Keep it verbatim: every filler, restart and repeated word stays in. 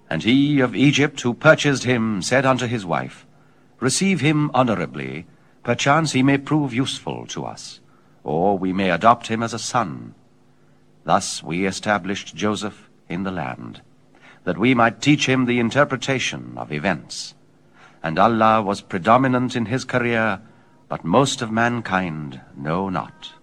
And he of Egypt who purchased him said unto his wife, Receive him honorably, perchance he may prove useful to us, or we may adopt him as a son. Thus we established Joseph in the land, that we might teach him the interpretation of events. And Allah was predominant in his career, but most of mankind know not.